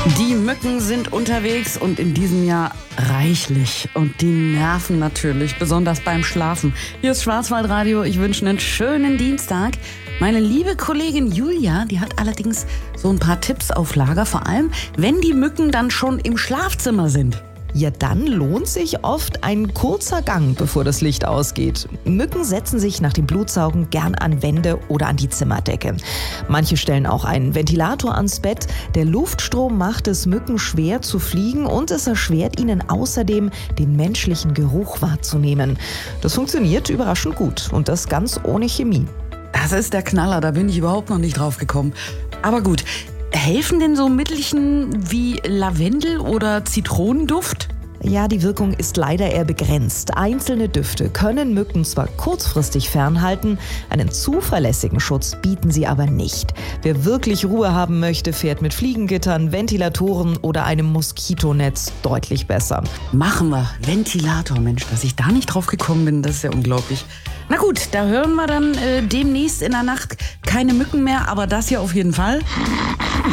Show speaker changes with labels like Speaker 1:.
Speaker 1: Die Mücken sind unterwegs und in diesem Jahr reichlich. Und die nerven natürlich, besonders beim Schlafen. Hier ist Schwarzwaldradio. Ich wünsche einen schönen Dienstag. Meine liebe Kollegin Julia, die hat allerdings so ein paar Tipps auf Lager. Vor allem, wenn die Mücken dann schon im Schlafzimmer sind.
Speaker 2: Ja, dann lohnt sich oft ein kurzer Gang, bevor das Licht ausgeht. Mücken setzen sich nach dem Blutsaugen gern an Wände oder an die Zimmerdecke. Manche stellen auch einen Ventilator ans Bett. Der Luftstrom macht es Mücken schwer zu fliegen und es erschwert ihnen außerdem, den menschlichen Geruch wahrzunehmen. Das funktioniert überraschend gut und das ganz ohne Chemie.
Speaker 1: Das ist der Knaller, da bin ich überhaupt noch nicht drauf gekommen. Aber gut. Helfen denn so Mittelchen wie Lavendel oder Zitronenduft?
Speaker 2: Ja, die Wirkung ist leider eher begrenzt. Einzelne Düfte können Mücken zwar kurzfristig fernhalten, einen zuverlässigen Schutz bieten sie aber nicht. Wer wirklich Ruhe haben möchte, fährt mit Fliegengittern, Ventilatoren oder einem Moskitonetz deutlich besser.
Speaker 1: Machen wir. Ventilator, Mensch, dass ich da nicht drauf gekommen bin, das ist ja unglaublich. Na gut, da hören wir dann demnächst in der Nacht keine Mücken mehr, aber das hier auf jeden Fall.